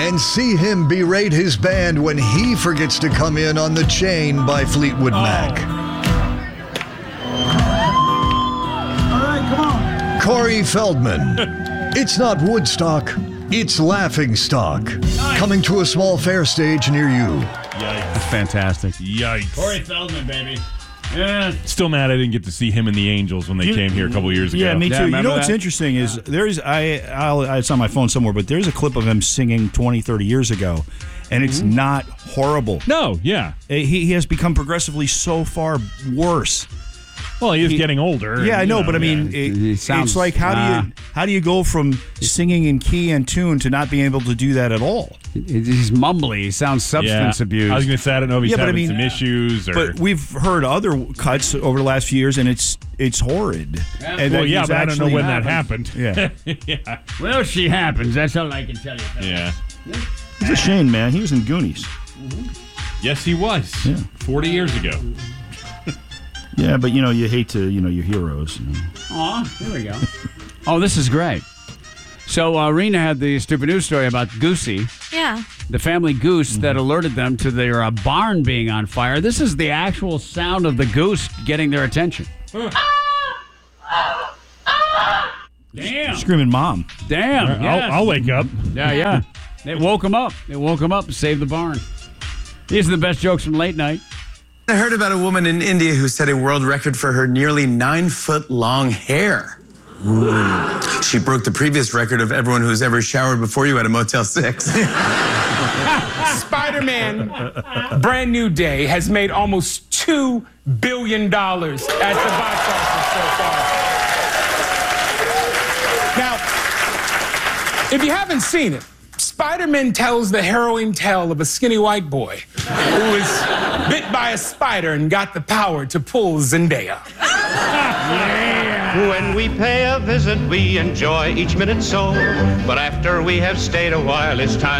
and see him berate his band when he forgets to come in on The Chain by Fleetwood Mac. All right, come on. Corey Feldman. It's not Woodstock, it's Laughingstock. Coming to a small fair stage near you. Yikes. That's fantastic. Yikes. Corey Feldman, baby. Yeah. Still mad I didn't get to see him and the Angels when they came here a couple years ago. Yeah, me too. Yeah, You know remember what's that? interesting is it's on my phone somewhere, but there's a clip of him singing 20, 30 years ago, and it's not horrible. No, yeah. He has become progressively so far worse. Well, he is getting older. Yeah, I know, but I yeah. mean, He sounds- it's like how do you go from singing in key and tune to not being able to do that at all? He's mumbly. He sounds substance abused. I was going to say, I don't know if he's Yeah, but I having mean- some issues. Or, But we've heard other cuts over the last few years, and it's horrid. And well, that yeah, he's but I don't know actually- when that happened. Yeah, Yeah. Well, she happens. That's all I can tell you. Yeah. it's a shame, man. He was in Goonies. Yes, he was. Yeah. 40 years ago. Yeah, but you hate to your heroes. Aw, here we go. Oh, this is great. So, Rena had the stupid news story about Goosey, Yeah. the family goose that alerted them to their barn being on fire. This is the actual sound of the goose getting their attention. Damn. Screaming mom. Damn. Yes. I'll wake up. Yeah. It woke him up. It woke him up and saved the barn. These are the best jokes from late night. I heard about a woman in India who set a world record for her nearly 9-foot-long hair. She broke the previous record of everyone who's ever showered before you at a Motel 6. Spider-Man Brand New Day has made almost $2 billion at the box office so far. Now, if you haven't seen it, Spider-Man tells the harrowing tale of a skinny white boy who was bit by a spider and got the power to pull Zendaya. When we pay a visit, we enjoy each minute so. But after we have stayed a while, it's time